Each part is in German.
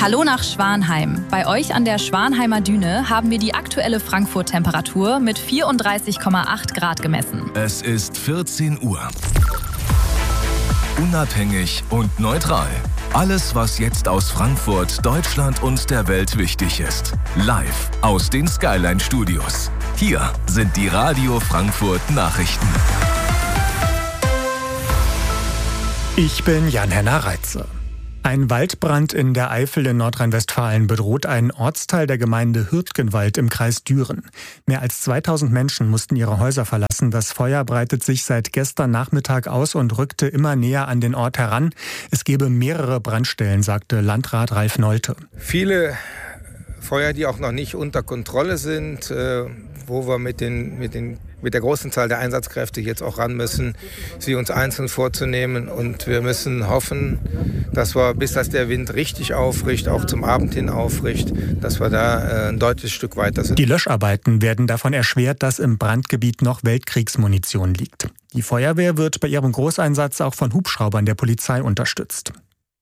Hallo nach Schwanheim. Bei euch an der Schwanheimer Düne haben wir die aktuelle Frankfurt-Temperatur mit 34,8 Grad gemessen. Es ist 14 Uhr. Unabhängig und neutral. Alles, was jetzt aus Frankfurt, Deutschland und der Welt wichtig ist. Live aus den Skyline-Studios. Hier sind die Radio Frankfurt Nachrichten. Ich bin Jan-Henner Reitze. Ein Waldbrand in der Eifel in Nordrhein-Westfalen bedroht einen Ortsteil der Gemeinde Hürtgenwald im Kreis Düren. Mehr als 2000 Menschen mussten ihre Häuser verlassen. Das Feuer breitet sich seit gestern Nachmittag aus und rückte immer näher an den Ort heran. Es gebe mehrere Brandstellen, sagte Landrat Ralf Nolte. Viele Feuer, die auch noch nicht unter Kontrolle sind, wo wir mit der großen Zahl der Einsatzkräfte jetzt auch ran müssen, sie uns einzeln vorzunehmen. Und wir müssen hoffen, dass wir, bis das der Wind richtig aufricht, auch zum Abend hin aufricht, dass wir da ein deutliches Stück weiter sind. Die Löscharbeiten werden davon erschwert, dass im Brandgebiet noch Weltkriegsmunition liegt. Die Feuerwehr wird bei ihrem Großeinsatz auch von Hubschraubern der Polizei unterstützt.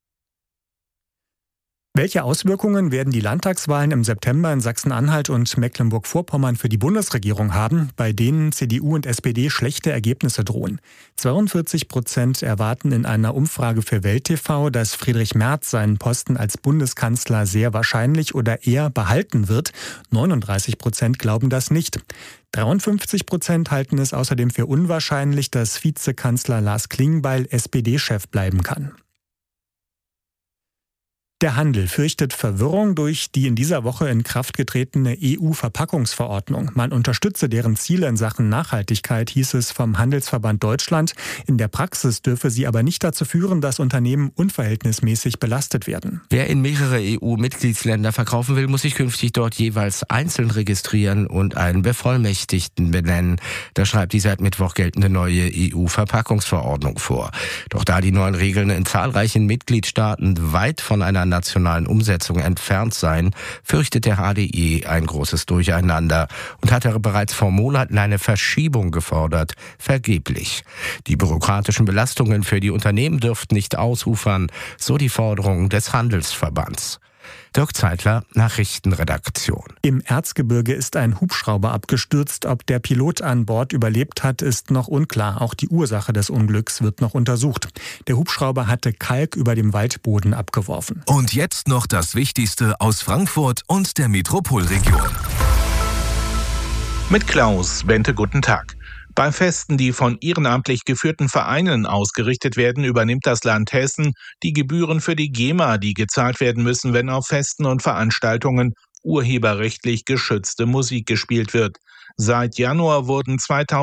Welche Auswirkungen werden die Landtagswahlen im September in Sachsen-Anhalt und Mecklenburg-Vorpommern für die Bundesregierung haben, bei denen CDU und SPD schlechte Ergebnisse drohen? 42% erwarten in einer Umfrage für Welt TV, dass Friedrich Merz seinen Posten als Bundeskanzler sehr wahrscheinlich oder eher behalten wird. 39% glauben das nicht. 53% halten es außerdem für unwahrscheinlich, dass Vizekanzler Lars Klingbeil SPD-Chef bleiben kann. Der Handel fürchtet Verwirrung durch die in dieser Woche in Kraft getretene EU-Verpackungsverordnung. Man unterstütze deren Ziele in Sachen Nachhaltigkeit, hieß es vom Handelsverband Deutschland. In der Praxis dürfe sie aber nicht dazu führen, dass Unternehmen unverhältnismäßig belastet werden. Wer in mehrere EU-Mitgliedsländer verkaufen will, muss sich künftig dort jeweils einzeln registrieren und einen Bevollmächtigten benennen. Das schreibt die seit Mittwoch geltende neue EU-Verpackungsverordnung vor. Doch da die neuen Regeln in zahlreichen Mitgliedstaaten weit von einer nationalen Umsetzung entfernt seien, fürchtet der HDE ein großes Durcheinander und hatte bereits vor Monaten eine Verschiebung gefordert, vergeblich. Die bürokratischen Belastungen für die Unternehmen dürften nicht ausufern, so die Forderung des Handelsverbands. Dirk Zeitler, Nachrichtenredaktion. Im Erzgebirge ist ein Hubschrauber abgestürzt. Ob der Pilot an Bord überlebt hat, ist noch unklar. Auch die Ursache des Unglücks wird noch untersucht. Der Hubschrauber hatte Kalk über dem Waldboden abgeworfen. Und jetzt noch das Wichtigste aus Frankfurt und der Metropolregion. Mit Klaus Bente, guten Tag. Bei Festen, die von ehrenamtlich geführten Vereinen ausgerichtet werden, übernimmt das Land Hessen die Gebühren für die GEMA, die gezahlt werden müssen, wenn auf Festen und Veranstaltungen urheberrechtlich geschützte Musik gespielt wird. Seit Januar wurden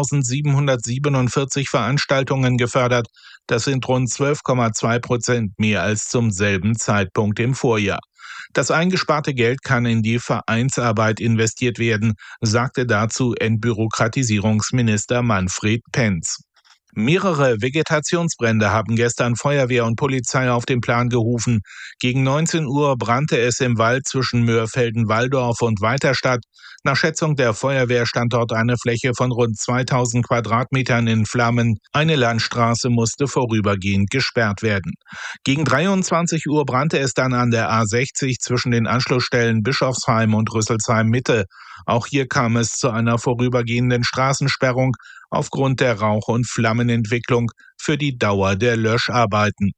2747 Veranstaltungen gefördert. Das sind rund 12,2% mehr als zum selben Zeitpunkt im Vorjahr. Das eingesparte Geld kann in die Vereinsarbeit investiert werden, sagte dazu Entbürokratisierungsminister Manfred Penz. Mehrere Vegetationsbrände haben gestern Feuerwehr und Polizei auf den Plan gerufen. Gegen 19 Uhr brannte es im Wald zwischen Mörfelden-Walldorf und Weiterstadt. Nach Schätzung der Feuerwehr stand dort eine Fläche von rund 2000 Quadratmetern in Flammen. Eine Landstraße musste vorübergehend gesperrt werden. Gegen 23 Uhr brannte es dann an der A60 zwischen den Anschlussstellen Bischofsheim und Rüsselsheim Mitte. Auch hier kam es zu einer vorübergehenden Straßensperrung aufgrund der Rauch- und Flammenentwicklung für die Dauer der Löscharbeiten.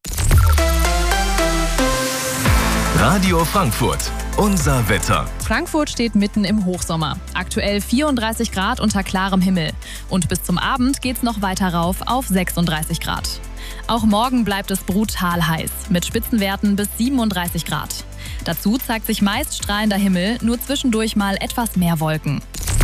Radio Frankfurt, unser Wetter. Frankfurt steht mitten im Hochsommer. Aktuell 34 Grad unter klarem Himmel. Und bis zum Abend geht's noch weiter rauf auf 36 Grad. Auch morgen bleibt es brutal heiß, mit Spitzenwerten bis 37 Grad. Dazu zeigt sich meist strahlender Himmel, nur zwischendurch mal etwas mehr Wolken.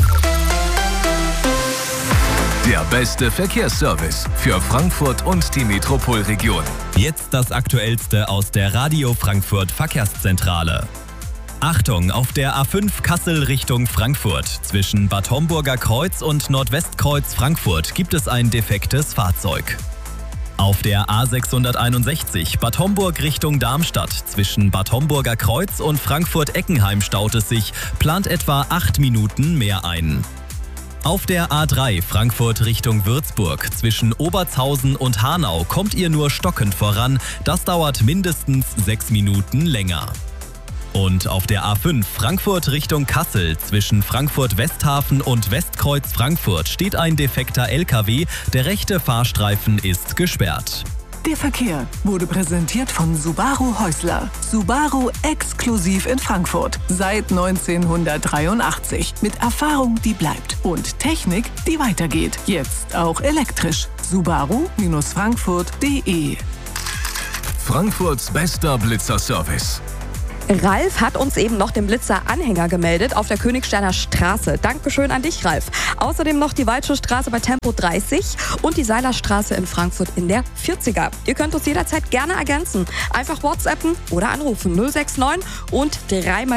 Der beste Verkehrsservice für Frankfurt und die Metropolregion. Jetzt das Aktuellste aus der Radio Frankfurt Verkehrszentrale. Achtung, auf der A5 Kassel Richtung Frankfurt. Zwischen Bad Homburger Kreuz und Nordwestkreuz Frankfurt gibt es ein defektes Fahrzeug. Auf der A661 Bad Homburg Richtung Darmstadt. Zwischen Bad Homburger Kreuz und Frankfurt-Eckenheim staut es sich, plant etwa 8 Minuten mehr ein. Auf der A3 Frankfurt Richtung Würzburg zwischen Obertshausen und Hanau kommt ihr nur stockend voran. Das dauert mindestens 6 Minuten länger. Und auf der A5 Frankfurt Richtung Kassel zwischen Frankfurt-Westhafen und Westkreuz Frankfurt steht ein defekter LKW. Der rechte Fahrstreifen ist gesperrt. Der Verkehr wurde präsentiert von Subaru Häusler. Subaru exklusiv in Frankfurt. Seit 1983. Mit Erfahrung, die bleibt. Und Technik, die weitergeht. Jetzt auch elektrisch. Subaru-Frankfurt.de. Frankfurts bester Blitzerservice. Ralf hat uns eben noch den Blitzer-Anhänger gemeldet auf der Königsteiner Straße. Dankeschön an dich, Ralf. Außerdem noch die Waldschulstraße bei Tempo 30 und die Seilerstraße in Frankfurt in der 40er. Ihr könnt uns jederzeit gerne ergänzen. Einfach WhatsAppen oder anrufen 069 und 3